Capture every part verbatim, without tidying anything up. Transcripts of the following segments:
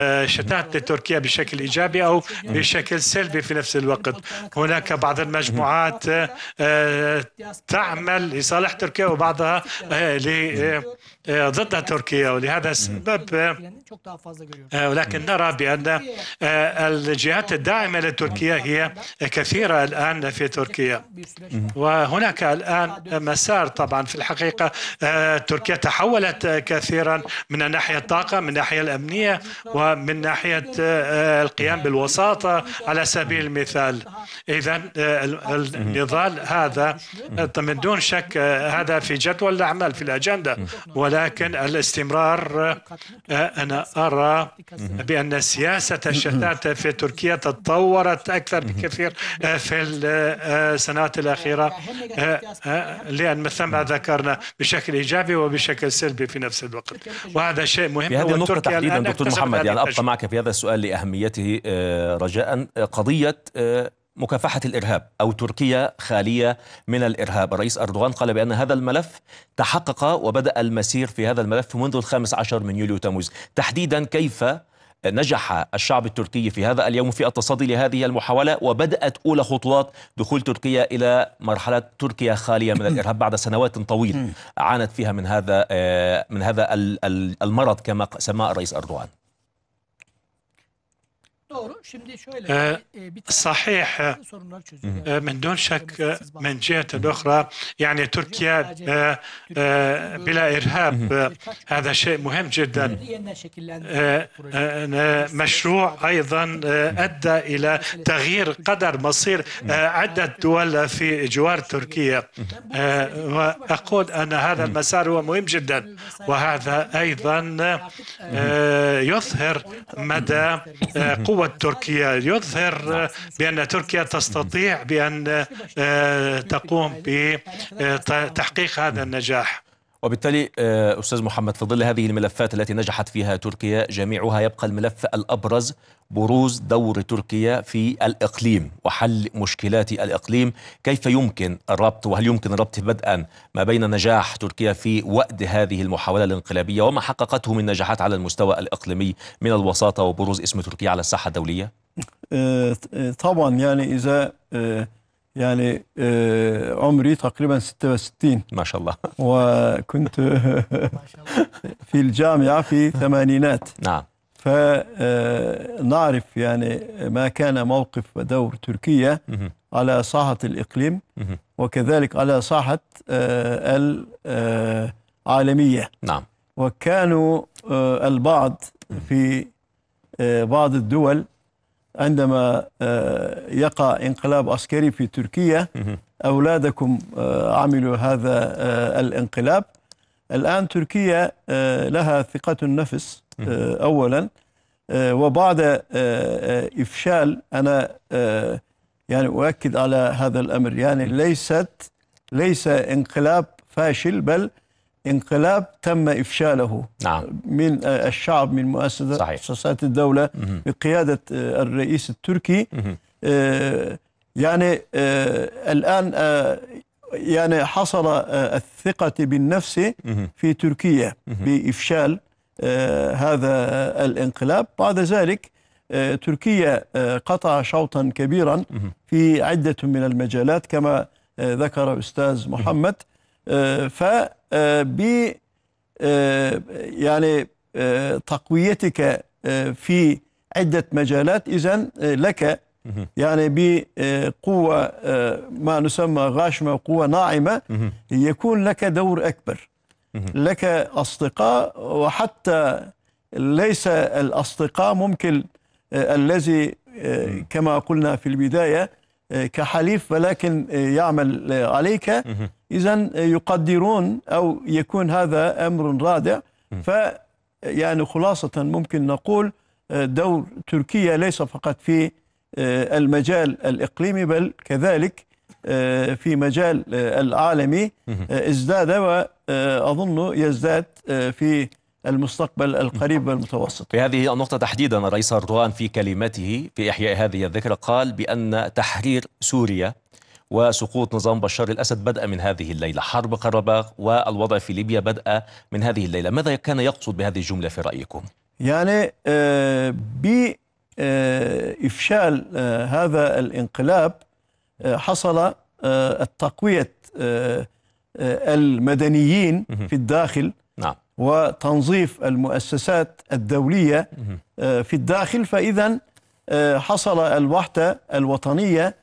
شتات لتركيا بشكل إيجابي أو بشكل سلبي في نفس الوقت. هناك بعض المجموعات تعمل لصالح تركيا وبعضها ضد تركيا، ولهذا السبب ولكن نرى بأن الجهات الداعمة لتركيا هي كثيرة الآن في تركيا. وهناك الآن مسار طبعا في الحقيقة تركيا تحولت كثيرا من ناحية الطاقة، من ناحية الأمنية، ومن ناحية القيام بالوساطة على سبيل المثال. إذن النضال هذا من دون شك هذا في جدول الأعمال في الأجندة، ولكن الاستمرار أنا أرى بأن سياسة الشتات في تركيا تطورت أكثر بكثير في السنوات الأخيرة، لأن مثل ما ذكرنا بشكل إيجابي وبشكل سلبي في نفس الوقت، وهذا شيء مهم. في هذه النقطة تحديدا دكتور محمد، يعني أبقى معك في هذا السؤال لأهميته رجاء. قضية مكافحة الإرهاب أو تركيا خالية من الإرهاب، الرئيس أردوغان قال بأن هذا الملف تحقق وبدأ المسير في هذا الملف منذ الخامس عشر من يوليو تموز. تحديدا كيف نجح الشعب التركي في هذا اليوم في التصدي لهذه المحاولة، وبدأت أولى خطوات دخول تركيا إلى مرحلة تركيا خالية من الإرهاب بعد سنوات طويلة عانت فيها من هذا من هذا المرض كما سماه الرئيس أردوغان؟ صحيح، من دون شك. من جهة أخرى يعني تركيا بلا إرهاب هذا شيء مهم جدا. مشروع أيضا أدى إلى تغيير قدر مصير عدة دول في جوار تركيا، وأقول أن هذا المسار هو مهم جدا، وهذا أيضا يظهر مدى قوة تركيا، يظهر بأن تركيا تستطيع بأن تقوم بتحقيق هذا النجاح. وبالتالي أستاذ محمد، في ظل هذه الملفات التي نجحت فيها تركيا جميعها، يبقى الملف الأبرز بروز دور تركيا في الإقليم وحل مشكلات الإقليم. كيف يمكن الربط، وهل يمكن الربط بدءا ما بين نجاح تركيا في وأد هذه المحاولة الانقلابية وما حققته من نجاحات على المستوى الإقليمي من الوساطة وبروز اسم تركيا على الساحة الدولية؟ طبعا يعني إذا يعني عمري تقريبا ستة وستين ما شاء الله، وكنت في الجامعة في الثمانينات. نعم. فنعرف يعني ما كان موقف ودور تركيا على ساحة الإقليم وكذلك على ساحة العالمية. نعم. وكانوا البعض في بعض الدول عندما يقع انقلاب عسكري في تركيا، أولادكم عملوا هذا الانقلاب. الآن تركيا لها ثقة النفس أولا، وبعد إفشال، أنا يعني أؤكد على هذا الأمر، يعني ليست ليس انقلاب فاشل، بل انقلاب تم إفشاله. نعم. من الشعب، من مؤسسات الدولة بقيادة الرئيس التركي. يعني الآن يعني حصل الثقة بالنفس في تركيا بإفشال هذا الانقلاب. بعد ذلك تركيا قطع شوطا كبيرا في عدة من المجالات كما ذكر أستاذ محمد. ف ب يعني تقويتك في عدة مجالات، إذن لك يعني بقوة ما نسمى غاشمة وقوة ناعمة يكون لك دور أكبر، لك أصدقاء، وحتى ليس الأصدقاء ممكن الذي كما قلنا في البداية كحليف، ولكن يعمل عليك، إذن يقدرون أو يكون هذا أمر رادع. ف يعني خلاصة ممكن نقول دور تركيا ليس فقط في المجال الإقليمي بل كذلك في مجال العالمي ازداد، وأظن يزداد في المستقبل القريب والمتوسط. في هذه النقطة تحديدا الرئيس أردوغان في كلمته في إحياء هذه الذكرى قال بأن تحرير سوريا وسقوط نظام بشار الأسد بدأ من هذه الليلة، حرب قرباغ والوضع في ليبيا بدأ من هذه الليلة. ماذا كان يقصد بهذه الجملة في رأيكم؟ يعني بإفشال هذا الانقلاب حصل التقوية المدنيين في الداخل، نعم، وتنظيف المؤسسات الدولية في الداخل، فإذا حصل الوحدة الوطنية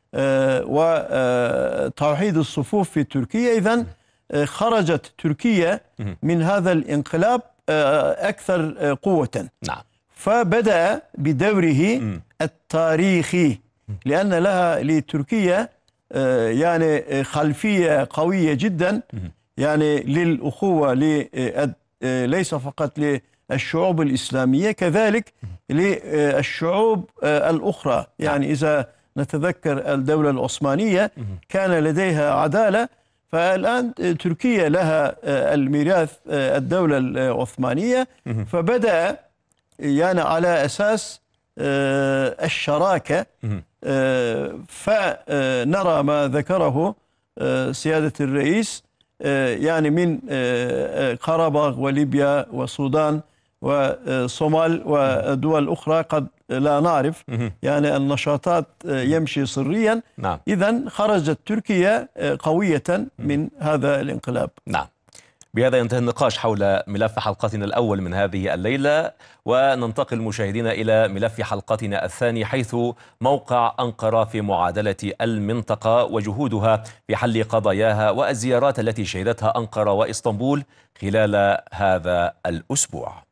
وتوحيد الصفوف في تركيا. إذن خرجت تركيا من هذا الانقلاب أكثر قوة. نعم. فبدأ بدوره التاريخي، لأن لها لتركيا يعني خلفية قوية جدا، يعني للأخوة ليس فقط للشعوب الإسلامية، كذلك للشعوب الأخرى. يعني إذا نتذكر الدولة العثمانية كان لديها عدالة، فالآن تركيا لها الميراث الدولة العثمانية، فبدأ يعني على أساس الشراكة. فنرى ما ذكره سيادة الرئيس يعني من قرباغ وليبيا والسودان وصومال ودول أخرى قد لا نعرف، يعني النشاطات يمشي سريا. نعم. إذن خرجت تركيا قوية من هذا الانقلاب. نعم. بهذا ينتهي النقاش حول ملف حلقتنا الأول من هذه الليلة، وننتقل مشاهدينا إلى ملف حلقتنا الثاني، حيث موقع أنقرة في معادلة المنطقة وجهودها في حل قضاياها والزيارات التي شهدتها أنقرة وإسطنبول خلال هذا الأسبوع.